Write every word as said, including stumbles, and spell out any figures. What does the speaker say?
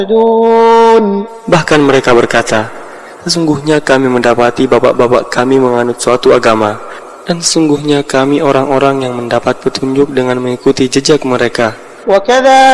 Bahkan mereka berkata, sesungguhnya kami mendapati bapak-bapak kami menganut suatu agama, dan sesungguhnya kami orang-orang yang mendapat petunjuk dengan mengikuti jejak mereka.